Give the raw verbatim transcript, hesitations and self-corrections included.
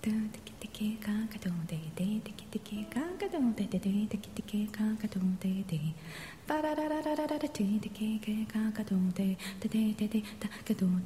ドゥテキテキカカドデデテキテキカカドデデデテキテキカカドデデバラララララララテテキカカドデデデデデタカドデ